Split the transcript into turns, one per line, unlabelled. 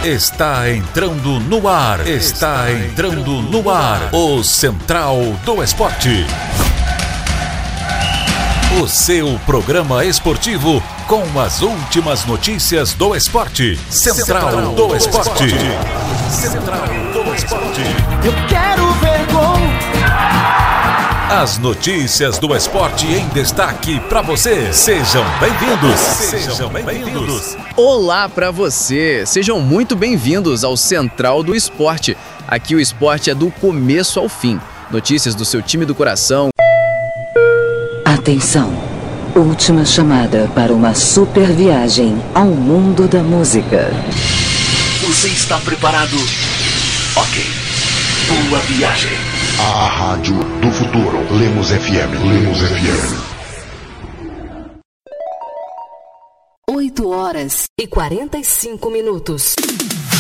Está entrando no ar. Está entrando no ar. O Central do Esporte. O seu programa esportivo com as últimas notícias do esporte. Central do Esporte. Central do Esporte.
Eu quero ver gol.
As notícias do esporte em destaque para você. Sejam bem-vindos. Sejam bem-vindos.
Olá para você. Sejam muito bem-vindos ao Central do Esporte. Aqui o esporte é do começo ao fim. Notícias do seu time do coração.
Atenção. Última chamada para uma super viagem ao mundo da música.
Você está preparado? Ok. Boa viagem.
A rádio do futuro. Lemos FM. Lemos FM.
8 horas e 45 minutos.